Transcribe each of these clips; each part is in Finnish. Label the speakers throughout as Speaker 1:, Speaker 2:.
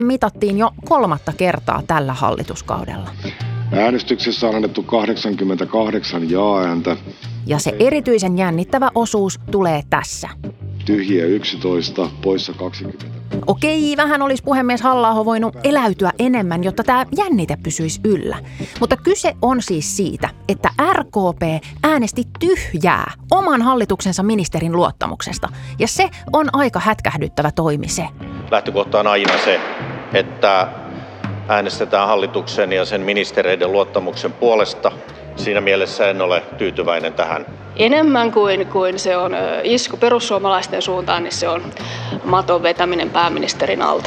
Speaker 1: mitattiin jo 3. kertaa tällä hallituskaudella.
Speaker 2: Äänestyksessä on annettu 88 jaa-ääntä.
Speaker 1: Ja se erityisen jännittävä osuus tulee tässä.
Speaker 2: Tyhjiä 11, poissa 20.
Speaker 1: Okei, vähän olisi puhemies Halla-aho voinut eläytyä enemmän, jotta tämä jännite pysyisi yllä. Mutta kyse on siis siitä, että RKP äänesti tyhjää oman hallituksensa ministerin luottamuksesta. Ja se on aika hätkähdyttävä toimi se.
Speaker 3: Lähtökohta on aina se, että äänestetään hallituksen ja sen ministereiden luottamuksen puolesta. Siinä mielessä en ole tyytyväinen tähän.
Speaker 4: Enemmän kuin se on isku perussuomalaisten suuntaan, niin se on maton vetäminen pääministerin alta.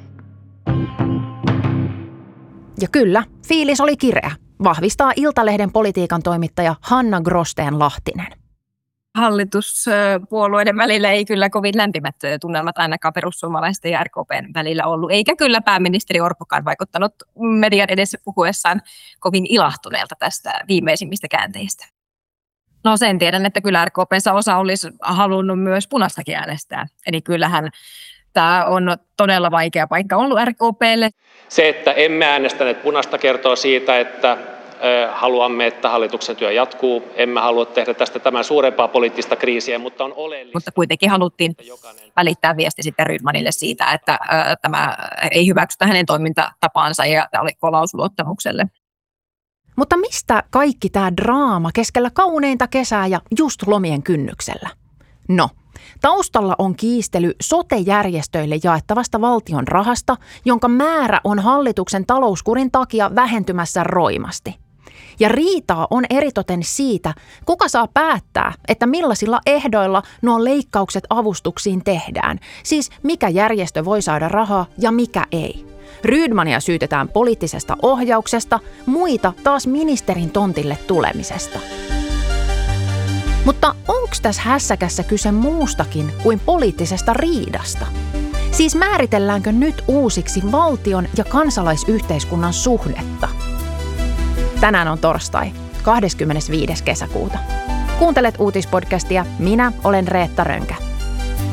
Speaker 1: Ja kyllä, fiilis oli kireä, vahvistaa Iltalehden politiikan toimittaja Hanna Grosteen-Lahtinen.
Speaker 5: Hallituspuolueiden välillä ei kyllä kovin lämpimät tunnelmat ainakaan perussuomalaisten ja RKPn välillä ollut, eikä kyllä pääministeri Orpokaan vaikuttanut median edessä puhuessaan kovin ilahtuneelta tästä viimeisimmistä käänteistä. No sen tiedän, että kyllä RKP:ssä osa olisi halunnut myös punaistakin äänestää, eli kyllähän tämä on todella vaikea paikka ollut RKP:lle.
Speaker 6: Se, että emme äänestäneet punaista, kertoo siitä, että haluamme, että hallituksen työ jatkuu. Emme halua tehdä tästä tämän suurempaa poliittista kriisiä, mutta on oleellista.
Speaker 5: Mutta kuitenkin haluttiin välittää viesti sitten Rydmanille siitä, että tämä ei hyväksytä hänen toimintatapaansa ja tämä oli kolaus luottamukselle.
Speaker 1: Mutta mistä kaikki tämä draama keskellä kauneinta kesää ja just lomien kynnyksellä? No, taustalla on kiistely sote-järjestöille jaettavasta valtion rahasta, jonka määrä on hallituksen talouskurin takia vähentymässä roimasti. Ja riitaa on eritoten siitä, kuka saa päättää, että millaisilla ehdoilla nuo leikkaukset avustuksiin tehdään. Siis mikä järjestö voi saada rahaa ja mikä ei. Rydmania syytetään poliittisesta ohjauksesta, muita taas ministerin tontille tulemisesta. Mutta onko tässä hässäkässä kyse muustakin kuin poliittisesta riidasta? Siis määritelläänkö nyt uusiksi valtion ja kansalaisyhteiskunnan suhdetta? Tänään on torstai, 25. kesäkuuta. Kuuntelet uutispodcastia, minä olen Reetta Rönkä.